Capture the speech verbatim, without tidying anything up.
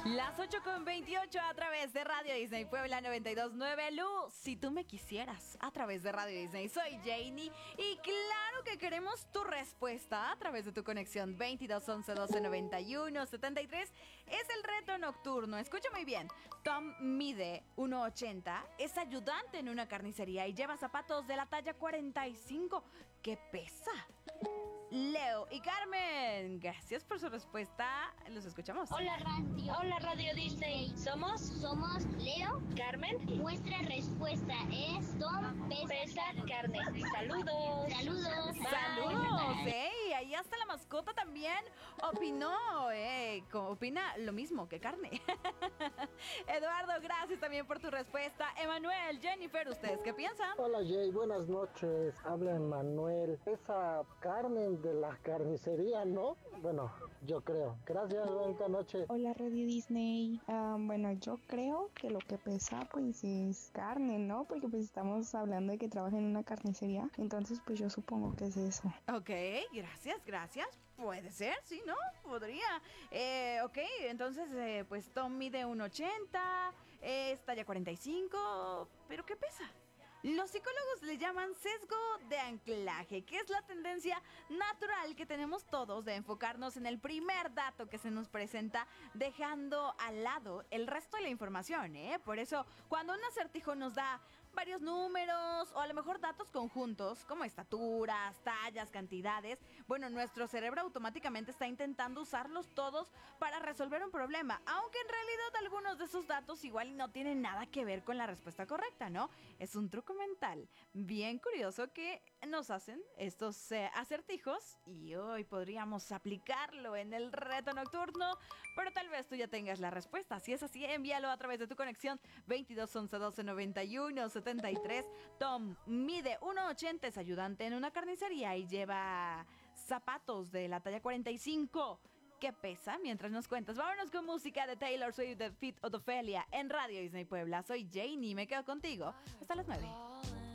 Las ocho con veintiocho a través de Radio Disney Puebla noventa y dos punto nueve. Lu, si tú me quisieras, a través de Radio Disney. Soy Janie y claro que queremos tu respuesta a través de tu conexión veintidós once doce noventa y uno setenta y tres. Es el reto nocturno. Escucha muy bien. Tom mide uno ochenta, es ayudante en una carnicería y lleva zapatos de la talla cuarenta y cinco. ¿Qué pesa? Leo y Carmen, gracias por su respuesta. Los escuchamos. Hola Radio, hola Radio Disney. Somos, somos Leo, Carmen. Nuestra respuesta es Tom pesa carne. Saludos. Saludos. Bye. Saludos. Ey, ahí hasta la mascota también opinó, eh, opina lo mismo que carne. Eduardo, gracias también por tu respuesta. Emanuel, Jennifer, ¿ustedes qué piensan? Hola Jay, buenas noches. Habla Emanuel. Esa carne de la carnicería, ¿no? Bueno, yo creo. Gracias, buena noche. Hola Radio Disney. Um, bueno, yo creo que lo que pesa pues es carne, ¿no? Porque pues estamos hablando de que trabaja en una carnicería. Entonces pues yo supongo que es eso. Ok, gracias, gracias. Puede ser, sí, ¿no? Podría. Eh, ok, entonces eh, pues Tom mide uno ochenta, eh, es talla cuarenta y cinco, ¿pero qué pesa? Los psicólogos le llaman sesgo de anclaje, que es la tendencia natural que tenemos todos de enfocarnos en el primer dato que se nos presenta, dejando al lado el resto de la información, ¿eh? Por eso, cuando un acertijo nos da varios números o a lo mejor datos conjuntos, como estaturas, tallas, cantidades, bueno, nuestro cerebro automáticamente está intentando usarlos todos para resolver un problema, aunque en realidad algunos de esos datos igual no tienen nada que ver con la respuesta correcta, ¿no? Es un truco mental bien curioso que nos hacen estos eh, acertijos y hoy podríamos aplicarlo en el reto nocturno, pero tal vez tú ya tengas la respuesta. Si es así, envíalo a través de tu conexión veintidós once doce noventa y uno setenta y tres. Tom mide uno ochenta, es ayudante en una carnicería y lleva zapatos de la talla cuarenta y cinco. ¿Qué pesa? Mientras nos cuentas, vámonos con música de Taylor Swift, de Fit of Ophelia en Radio Disney Puebla. Soy Janie y me quedo contigo hasta las nueve.